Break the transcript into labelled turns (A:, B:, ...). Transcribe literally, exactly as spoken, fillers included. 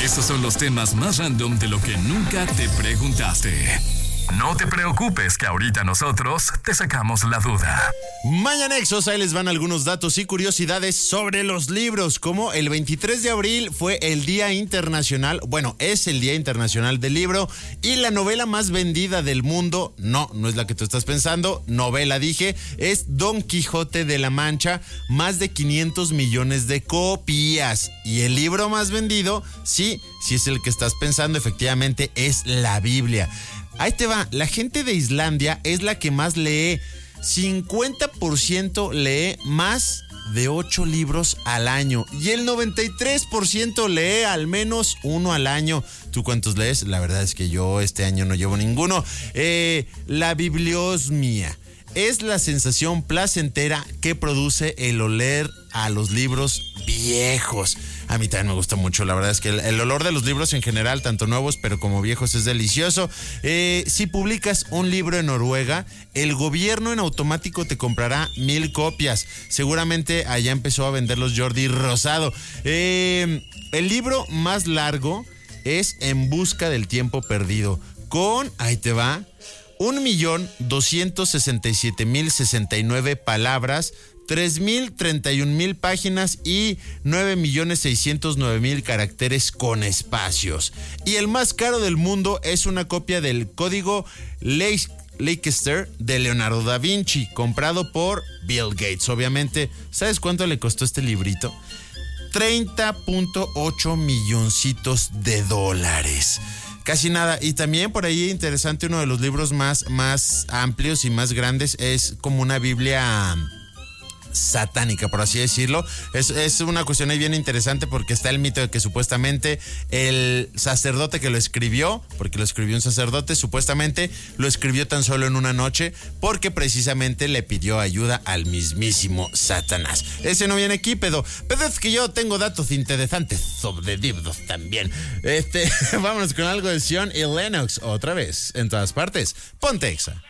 A: Estos son los temas más random de lo que nunca te preguntaste. No te preocupes, que ahorita nosotros te sacamos la duda.
B: Mañanexos, ahí les van algunos datos y curiosidades sobre los libros. Como el veintitrés de abril fue el Día Internacional, bueno, es el Día Internacional del Libro, y la novela más vendida del mundo, no, no es la que tú estás pensando, novela dije, es Don Quijote de la Mancha, más de quinientos millones de copias. Y el libro más vendido, sí, sí es el que estás pensando, efectivamente es la Biblia. Ahí te va, la gente de Islandia es la que más lee, cincuenta por ciento lee más de ocho libros al año y el noventa y tres por ciento lee al menos uno al año. ¿Tú cuántos lees? La verdad es que yo este año no llevo ninguno. Eh, la bibliosmia es la sensación placentera que produce el oler a los libros viejos. A mí también me gusta mucho, la verdad es que el, el olor de los libros en general, tanto nuevos pero como viejos, es delicioso. Eh, si publicas un libro en Noruega, el gobierno en automático te comprará mil copias. Seguramente allá empezó a venderlos Jordi Rosado. Eh, el libro más largo es En busca del tiempo perdido, con, ahí te va, un millón doscientos sesenta y siete mil sesenta y nueve palabras, tres mil treinta y un mil páginas y nueve millones seiscientos nueve mil caracteres con espacios. Y el más caro del mundo es una copia del Código Leicester de Leonardo da Vinci, comprado por Bill Gates. Obviamente, ¿sabes cuánto le costó este librito? treinta punto ocho milloncitos de dólares. Casi nada. Y también por ahí interesante, uno de los libros más, más amplios y más grandes es como una Biblia satánica, por así decirlo. Es, es una cuestión ahí bien interesante porque está el mito de que supuestamente el sacerdote que lo escribió, porque lo escribió un sacerdote, supuestamente lo escribió tan solo en una noche porque precisamente le pidió ayuda al mismísimo Satanás. Ese no viene aquí, pero, pero es que yo tengo datos interesantes sobre libros también. Este, vámonos con algo de Zion y Lennox otra vez, en todas partes. Ponte Exa.